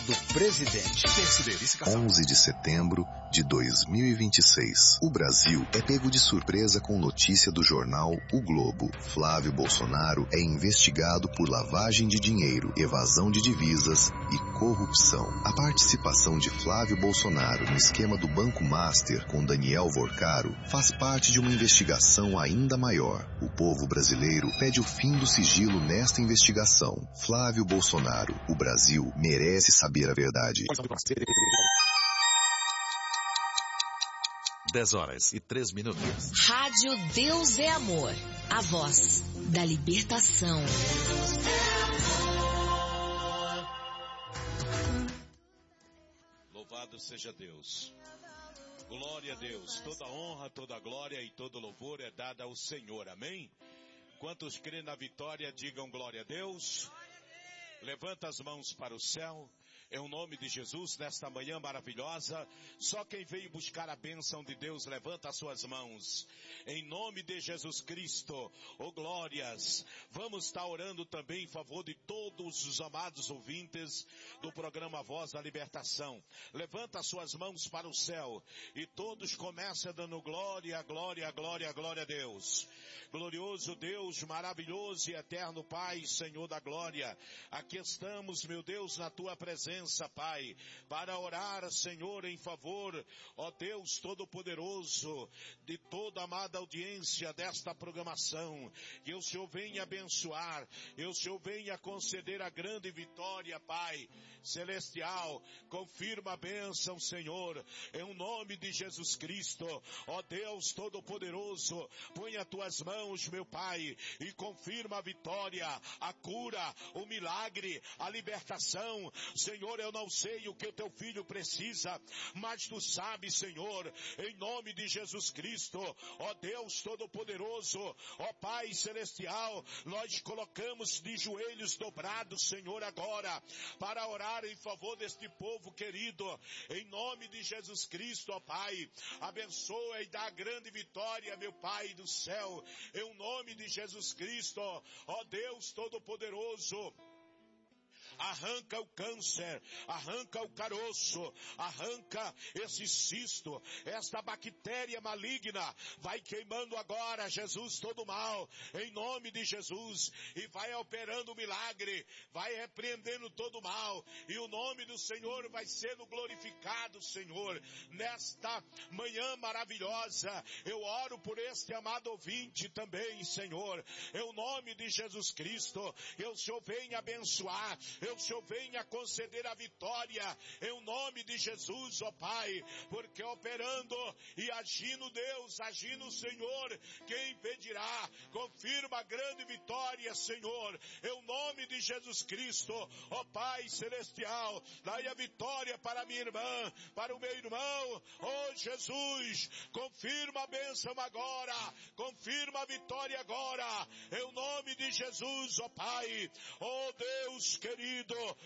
do presidente. 11 de setembro de 2026. O Brasil é pego de surpresa com notícia do jornal O Globo. Flávio Bolsonaro é investigado por lavagem de dinheiro, evasão de divisas e corrupção. A participação de Flávio Bolsonaro no esquema do Banco Master com Daniel Vorcaro faz parte de uma investigação ainda maior. O povo brasileiro pede o fim do sigilo nesta investigação. Flávio Bolsonaro, o Brasil merece saber a verdade. 10h03. Rádio Deus é Amor, a voz da libertação. Louvado seja Deus. Glória a Deus. Toda honra, toda glória e todo louvor é dada ao Senhor. Amém? Quantos creem na vitória, digam glória a Deus. Levanta as mãos para o céu. Em nome de Jesus, nesta manhã maravilhosa, só quem veio buscar a bênção de Deus, levanta as suas mãos. Em nome de Jesus Cristo, oh glórias, vamos estar orando também em favor de todos os amados ouvintes do programa Voz da Libertação. Levanta as suas mãos para o céu e todos começam dando glória, glória, glória, glória a Deus. Glorioso Deus, maravilhoso e eterno Pai, Senhor da glória, aqui estamos, meu Deus, na tua presença, Pai, para orar, Senhor, em favor, ó Deus Todo-Poderoso, de toda a amada audiência desta programação, que o Senhor venha abençoar, que o Senhor venha conceder a grande vitória, Pai Celestial, confirma a bênção, Senhor, em o nome de Jesus Cristo, ó Deus Todo-Poderoso, põe as tuas mãos, meu Pai, e confirma a vitória, a cura, o milagre, a libertação, Senhor, eu não sei o que o teu filho precisa, mas tu sabes, Senhor, em nome de Jesus Cristo, ó Deus Todo-Poderoso, ó Pai Celestial, nós colocamos de joelhos dobrados, Senhor, agora, para orar em favor deste povo querido, em nome de Jesus Cristo, ó Pai, abençoa e dá grande vitória, meu Pai do céu, em nome de Jesus Cristo, ó Deus Todo-Poderoso. Arranca o câncer, arranca o caroço, arranca esse cisto, esta bactéria maligna, vai queimando agora, Jesus, todo mal, em nome de Jesus, e vai operando o milagre, vai repreendendo todo mal, e o nome do Senhor vai sendo glorificado, Senhor, nesta manhã maravilhosa, eu oro por este amado ouvinte também, Senhor, em nome de Jesus Cristo, eu o Senhor venha abençoar, o Senhor venha conceder a vitória em nome de Jesus, ó Pai, porque operando e agindo Deus, agindo o Senhor, quem impedirá? Confirma a grande vitória, Senhor, em nome de Jesus Cristo, ó Pai Celestial, dai a vitória para minha irmã, para o meu irmão, ó Jesus, confirma a bênção agora, confirma a vitória agora, em nome de Jesus, ó Pai, ó Deus querido,